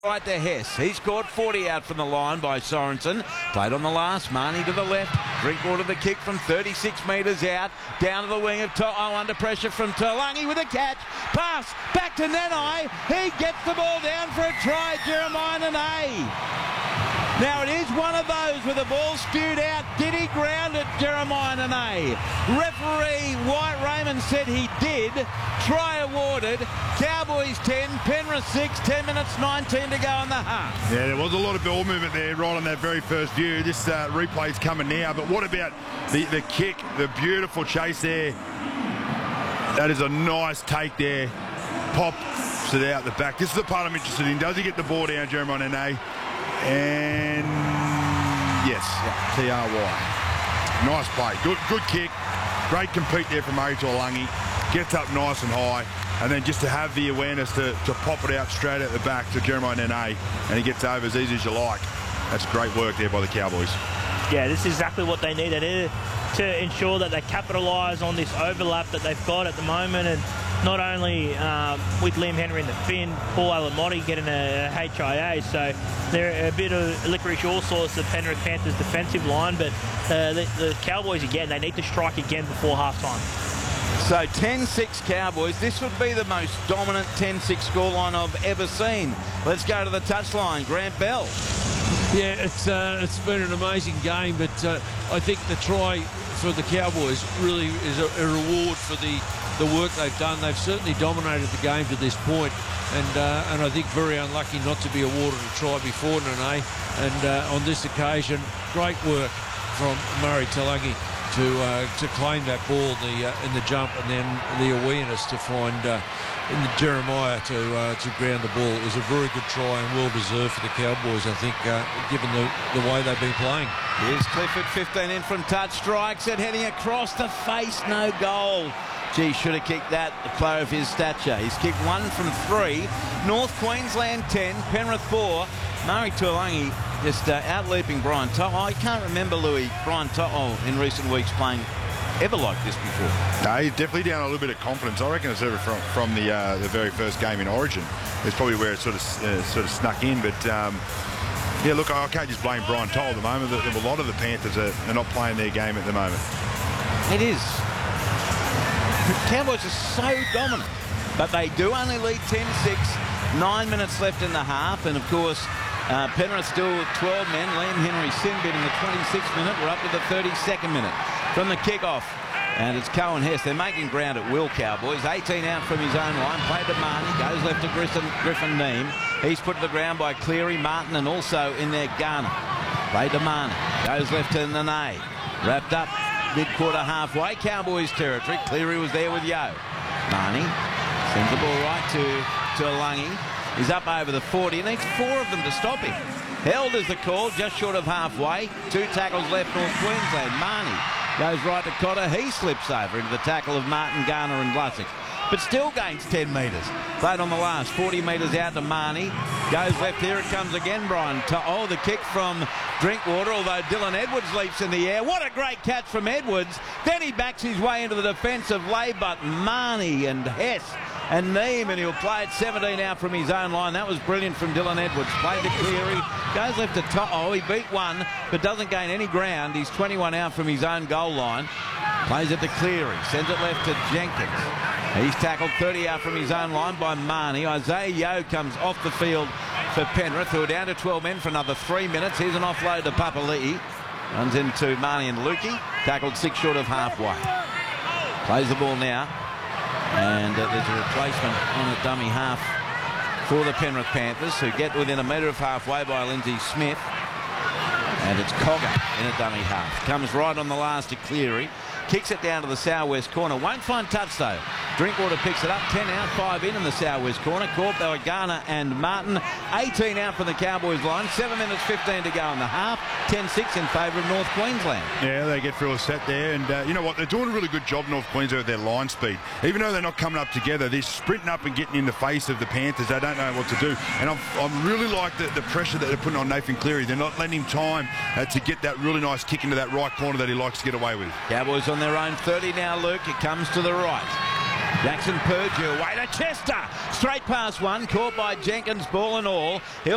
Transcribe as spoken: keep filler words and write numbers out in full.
Right to Hess. He scored forty out from the line by Sorensen. Played on the last. Marnie to the left. Drinkwater the kick from thirty-six metres out. Down to the wing of To'o under pressure from Taulagi with a catch. Pass back to Nanai. He gets the ball down for a try. Jeremiah Nanai. Now it is one of those with the ball spewed out. Did he ground it, Jeremiah Nanai? Referee White Raymond said he did. Try awarded. Cowboys ten, Penrith six, ten minutes nineteen to go in the half. Yeah, there was a lot of ball movement there right on that very first view. This uh, replay's coming now, but what about the, the kick, the beautiful chase there? That is a nice take there. Pops it out the back. This is the part I'm interested in. Does he get the ball down, Jeremiah Nanai? And yes, T R Y. Nice play. Good good kick. Great compete there from Murray Taulagi. Gets up nice and high. And then just to have the awareness to, to pop it out straight at the back to Jeremiah Nanai, and he gets over as easy as you like. That's great work there by the Cowboys. Yeah, this is exactly what they need. They need to ensure that they capitalise on this overlap that they've got at the moment, and not only um, with Liam Henry in the fin, Paul Alamotti getting a H I A, so they're a bit of licorice all sorts of Penrith Panthers defensive line, but uh, the, the Cowboys again, they need to strike again before half-time. So ten six Cowboys. This would be the most dominant ten six scoreline I've ever seen. Let's go to the touchline. Grant Bell. Yeah, it's uh, it's been an amazing game, but uh, I think the try for the Cowboys really is a, a reward for the, the work they've done. They've certainly dominated the game to this point, and uh, and I think very unlucky not to be awarded a try before Nanai. And uh, on this occasion, great work from Murray Taulagi to uh, to claim that ball in the uh, in the jump, and then the awareness to find uh, in the Jeremiah to uh, to ground the ball. It was a very good try and well deserved for the Cowboys, I think, uh, given the the way they've been playing. Here's Clifford, fifteen in from touch, strikes it, heading across the face, no goal. Gee, should have kicked that, the player of his stature. He's kicked one from three. North Queensland ten, Penrith four. Murray Taulagi just uh, out-leaping Brian To'o. I can't remember, Louis, Brian To'o in recent weeks playing ever like this before. No, he's definitely down a little bit of confidence. I reckon it's from, from the uh, the very first game in Origin. It's probably where it sort of uh, sort of snuck in, but um, yeah, look, I can't just blame Brian To'o at the moment. A lot of the Panthers are, are not playing their game at the moment. It is. The Cowboys are so dominant, but they do only lead ten six. Nine minutes left in the half, and of course, uh, Penrith still with twelve men. Liam Henry sin bit in the twenty-sixth minute. We're up to the thirty-second minute from the kickoff, and it's Cohen Hess. They're making ground at will, Cowboys. eighteen out from his own line. Played to Marnie. Goes left to Griffin, Griffin Neame. He's put to the ground by Cleary, Martin, and also in there Garner. Played to Marnie. Goes left to Nanai. Wrapped up mid-quarter halfway. Cowboys territory. Cleary was there with Yo. Marnie sends the ball right to Taulagi. He's up over the forty. He needs four of them to stop him. Held is the call, just short of halfway. Two tackles left, North Queensland. Marnie goes right to Cotter. He slips over into the tackle of Martin, Garner and Lussick, but still gains ten metres. Played on the last, forty metres out to Marnie. Goes left, here it comes again, Brian. Oh, the kick from Drinkwater, although Dylan Edwards leaps in the air. What a great catch from Edwards. Then he backs his way into the defensive lay, but Marnie and Hess and Neame, and he'll play it seventeen out from his own line. That was brilliant from Dylan Edwards. Played to Cleary, goes left to To'o. He beat one, but doesn't gain any ground. He's twenty-one out from his own goal line. Plays it to Cleary, sends it left to Jenkins. He's tackled thirty out from his own line by Marnie. Isaiah Yo comes off the field for Penrith, who are down to twelve men for another three minutes. Here's an offload to Papali'i. Runs into Marnie and Lukey. Tackled six short of halfway. Plays the ball now. And uh, there's a replacement on a dummy half for the Penrith Panthers, who get within a metre of halfway by Lindsay Smith. And it's Cogger in a dummy half. Comes right on the last to Cleary. Kicks it down to the southwest corner. Won't find touch though. Drinkwater picks it up. ten out, five in in the southwest corner. Caught by Garner and Martin. eighteen out from the Cowboys line. seven minutes fifteen to go in the half. ten six in favour of North Queensland. Yeah, they get through a set there, and uh, you know what? They're doing a really good job, North Queensland, with their line speed. Even though they're not coming up together, they're sprinting up and getting in the face of the Panthers. They don't know what to do. And I'm, I'm really like the, the pressure that they're putting on Nathan Cleary. They're not letting him time uh, to get that really nice kick into that right corner that he likes to get away with. Cowboys on their own thirty now, Luke. It comes to the right. Jackson Purdue away to Chester. Straight past one, caught by Jenkins, ball and all. He'll